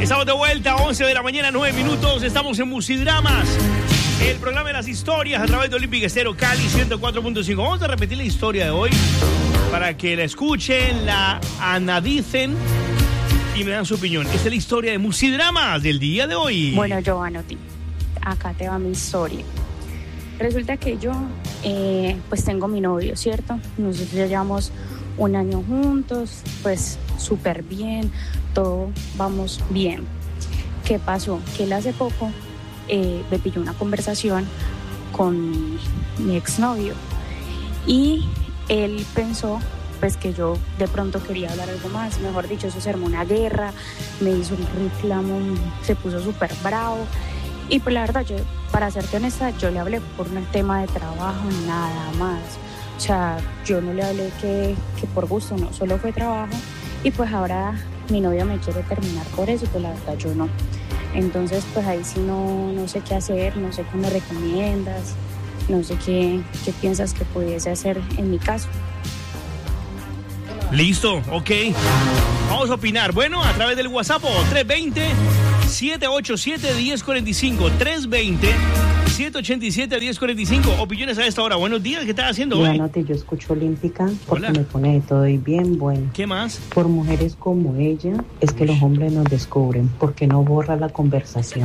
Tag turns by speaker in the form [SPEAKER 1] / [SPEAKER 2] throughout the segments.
[SPEAKER 1] Estamos de vuelta, 11 de la mañana, 9 minutos. Estamos en Musidramas, el programa de las historias a través de Olímpica Estéreo Cali 104.5. Vamos a repetir la historia de hoy para que la escuchen, la analicen y me dan su opinión. Esta es la historia de Musidramas del día de hoy.
[SPEAKER 2] Bueno, Giovanotti, acá te va mi historia. Resulta que yo, pues tengo mi novio, ¿cierto? Nosotros ya llevamos un año juntos, pues súper bien, todo vamos bien. ¿Qué pasó? Que él hace poco me pilló una conversación con mi exnovio y él pensó pues que yo de pronto quería hablar algo más, mejor dicho, eso se armó una guerra, me hizo un reclamo, se puso súper bravo y pues la verdad, yo, para serte honesta, yo le hablé por un tema de trabajo, nada más. O sea, yo no le hablé que por gusto, no, solo fue trabajo y pues ahora mi novia me quiere terminar por eso, pues la verdad yo no. Entonces pues ahí sí no sé qué hacer, no sé qué me recomiendas, no sé qué piensas que pudiese hacer en mi caso.
[SPEAKER 1] Listo, ok. Vamos a opinar. Bueno, a través del WhatsApp 320-787-1045. 320-787-1045. Opiniones a esta hora. Buenos días, ¿qué estás haciendo hoy?
[SPEAKER 3] Bueno, yo escucho Olímpica porque
[SPEAKER 1] Hola.
[SPEAKER 3] me pone de todo y bien bueno.
[SPEAKER 1] ¿Qué más?
[SPEAKER 3] Por mujeres como ella es que los hombres nos descubren porque no borra la conversación.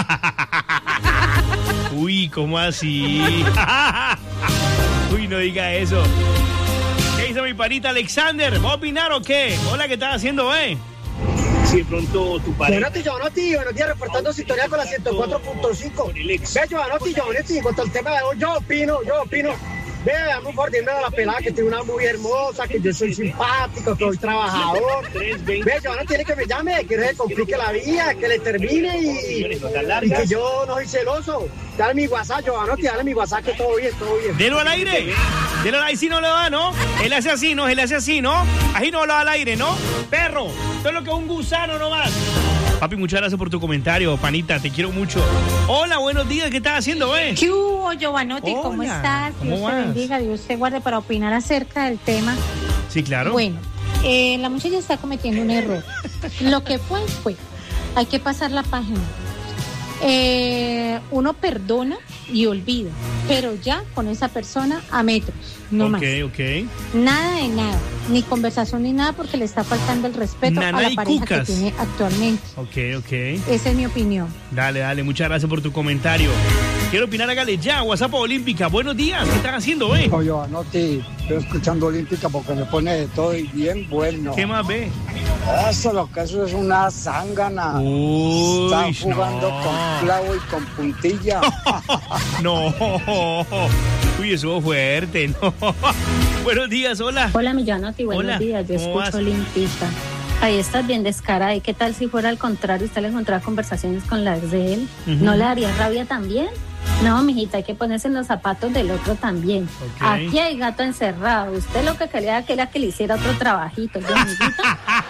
[SPEAKER 1] Uy, ¿cómo así? Uy, no diga eso. ¿Qué hizo mi panita Alexander? ¿Va a opinar o qué? Hola, ¿qué estás haciendo,
[SPEAKER 4] Si de pronto tu pareja...
[SPEAKER 5] Giovanotti, buenos días, reportando sintonía con la 104.5. Ve, Giovanotti, en cuanto al tema de hoy, yo opino. Vea, muy por dime a la pelada que tiene una muy hermosa, que yo soy simpático, que soy trabajador. Ve, Giovanotti, tiene que me llame, que no se complique la vida, que le termine y que yo no soy celoso. Dale mi WhatsApp, Giovanotti, dale mi WhatsApp, que todo bien.
[SPEAKER 1] Delo al aire. Delo al aire, si no le da, ¿no? Él hace así, ¿no? Así no lo da al aire, ¿no? Perro, todo lo que es un gusano nomás. Papi, muchas gracias por tu comentario, panita, te quiero mucho. Hola, buenos días, ¿qué estás haciendo,
[SPEAKER 6] ¿Qué hubo, Giovanotti?
[SPEAKER 1] Hola,
[SPEAKER 6] ¿Cómo estás?
[SPEAKER 1] ¿cómo
[SPEAKER 6] Dios
[SPEAKER 1] vas?
[SPEAKER 6] te bendiga, Dios te guarde para opinar acerca del tema.
[SPEAKER 1] Sí, claro.
[SPEAKER 6] Bueno, la muchacha está cometiendo un error. Lo que fue. Hay que pasar la página. Uno perdona y olvida, pero ya con esa persona a metros, no más.
[SPEAKER 1] Ok.
[SPEAKER 6] Nada de nada, ni conversación ni nada, porque le está faltando el respeto
[SPEAKER 1] Nana
[SPEAKER 6] a la
[SPEAKER 1] y
[SPEAKER 6] pareja
[SPEAKER 1] cucas.
[SPEAKER 6] que tiene actualmente.
[SPEAKER 1] Ok.
[SPEAKER 6] Esa es mi opinión.
[SPEAKER 1] Dale, muchas gracias por tu comentario. Quiero opinar, hágale ya, WhatsApp Olímpica. Buenos días, ¿qué están haciendo,
[SPEAKER 7] Oye, Giovanotti, estoy escuchando Olímpica porque me pone de todo y bien bueno.
[SPEAKER 1] ¿Qué más ve?
[SPEAKER 7] Eso, lo que eso es una zángana.
[SPEAKER 1] Uy,
[SPEAKER 7] Está jugando
[SPEAKER 1] no.
[SPEAKER 7] con clavo y con puntilla.
[SPEAKER 1] No. Uy, eso fue fuerte, no. Buenos días, hola.
[SPEAKER 2] Hola, mi Giovanotti, buenos
[SPEAKER 1] Hola,
[SPEAKER 2] días, yo
[SPEAKER 1] ¿cómo vas?
[SPEAKER 2] escucho Olímpica. Ahí estás bien descarada, ¿y qué tal si fuera al contrario, usted le encontraba conversaciones con la ex de él?
[SPEAKER 1] Ujú.
[SPEAKER 2] ¿No le daría rabia también? No, mijita, hay que ponerse en los zapatos del otro también.
[SPEAKER 1] Ok.
[SPEAKER 2] Aquí hay gato encerrado. Usted lo que quería que era que le hiciera otro trabajito, ¿ya, amiguita?